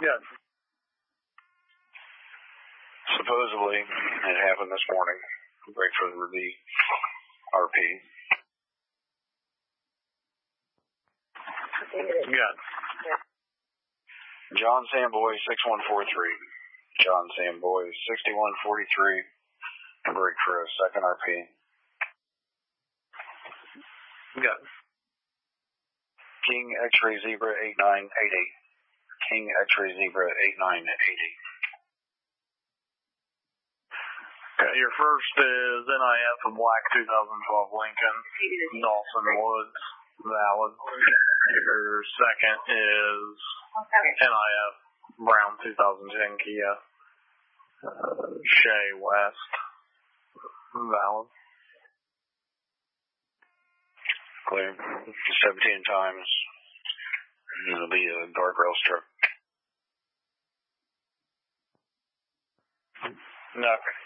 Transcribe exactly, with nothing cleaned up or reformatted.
Good. Supposedly, it happened this morning. Break for the R P. Good. John Samboy, six one four three. John Samboy, sixty-one forty-three. Break for a second R P. Good. King X-Ray Zebra eight nine eight eight. King X-Ray Zebra eight nine eight eight. Okay, your first is N I F of Black two thousand twelve Lincoln, Dawson Woods, valid. Your second is N I F Brown two thousand ten Kia, uh, Shea West, valid. Clear. seventeen times. It'll be a guardrail strip. Okay.